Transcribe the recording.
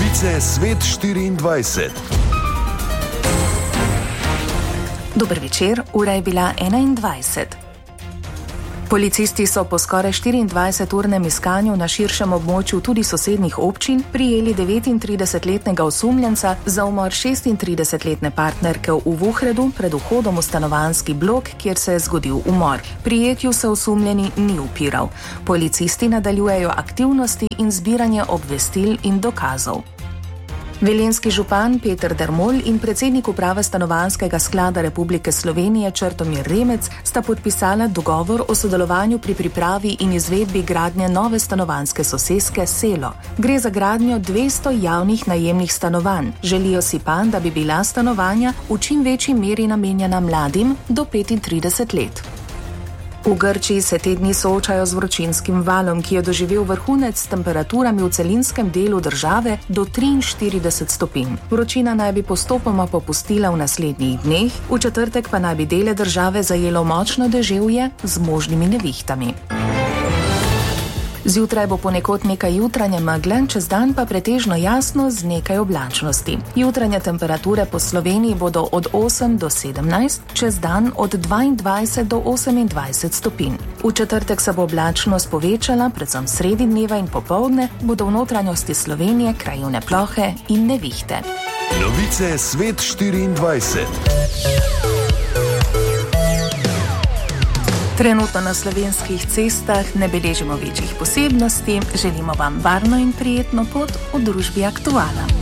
Novice Svet 24. Dober večer, ura je bila 21. Policisti so po skoraj 24-urnem iskanju na širšem območju tudi sosednjih občin prijeli 39-letnega osumljenca za umor 36-letne partnerke v Vuhredu pred vhodom v stanovanjski blok, kjer se je zgodil umor. Prijetju se osumljeni ni upiral. Policisti nadaljujejo aktivnosti in zbiranje obvestil in dokazov. Velenjski župan Peter Dermol in predsednik uprave Stanovanjskega sklada Republike Slovenije Črtomir Remec sta podpisala dogovor o sodelovanju pri pripravi in izvedbi gradnje nove stanovanjske soseske Selo. Gre za gradnjo 200 javnih najemnih stanovanj. Želijo si pa, da bi bila stanovanja v čim večji meri namenjena mladim do 35 let. V Grčiji se te dni soočajo z vročinskim valom, ki je doživel vrhunec s temperaturami v celinskem delu države do 43 stopinj. Vročina naj bi postopoma popustila v naslednjih dneh, v četrtek pa naj bi dele države zajelo močno deževje z možnimi nevihtami. Zjutraj bo ponekod nekaj jutranje megle, čez dan pa pretežno jasno z nekaj oblačnosti. Jutranje temperature po Sloveniji bodo od 8 do 17, čez dan od 22 do 28 stopinj. V četrtek se bo oblačnost povečala, predvsem sredi dneva in popoldne bodo v notranjosti Slovenije krajevne plohe in nevihte. Novice Svet 24. Trenutno na slovenskih cestah ne beležimo večjih posebnosti, želimo vam varno in prijetno pot v družbi Aktuala.